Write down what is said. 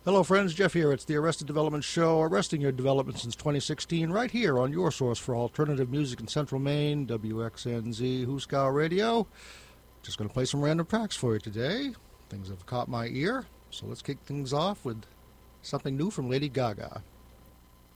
Hello, friends. Jeff here. It's the Arrested Development Show, arresting your development since 2016, right here on your source for alternative music in Central Maine, WXNZ Hooskow Radio. Just going to play some random tracks for you today. Things have caught my ear, so let's kick things off with something new from Lady Gaga.